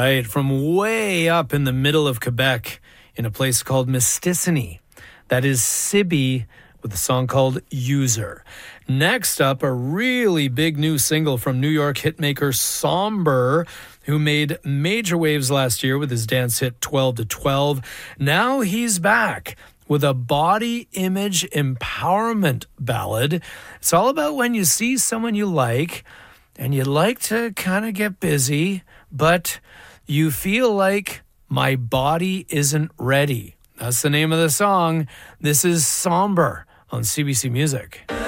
right, from way up in the middle of Quebec in a place called Mistissini. That is Sibi with a song called User. Next up, a really big new single from New York hitmaker Somber, who made major waves last year with his dance hit 12 to 12. Now he's back with a body image empowerment ballad. It's all about when you see someone you like and you'd like to kind of get busy, but you feel like my body isn't ready. That's the name of the song. This is Somber on CBC Music.